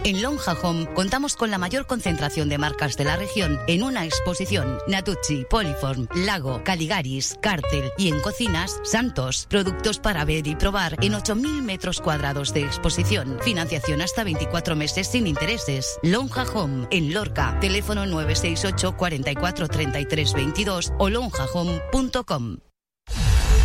En Lonja Home contamos con la mayor concentración de marcas de la región en una exposición. Natucci, Poliform, Lago, Caligaris, Cártel y en cocinas, Santos. Productos para ver y probar en 8.000 metros cuadrados de exposición. Financiación hasta 24 meses sin intereses. Lonja Home en Lorca. Teléfono 968 44 33 22 o lonjahome.com.